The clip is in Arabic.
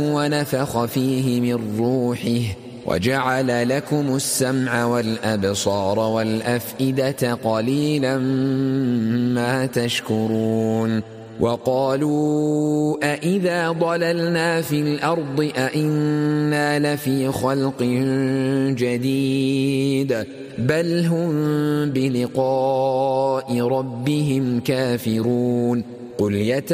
ونفخ فيه من روحه وجعل لكم السمع والأبصار والأفئدة قليلا ما تشكرون وقالوا أإذا ضللنا في الأرض أإنا لفي خلق جديد بل هم بلقاء ربهم كافرون قل